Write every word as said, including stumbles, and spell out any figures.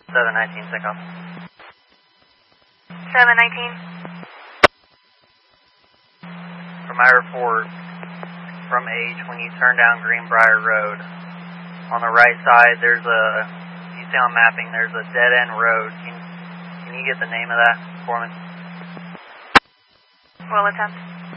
seven nineteen, takeoff. seven nineteen. From my report, from H, when you turn down Greenbrier Road, on the right side, there's a, you see on mapping, there's a dead-end road. Can, can you get the name of that for me? Will attempt.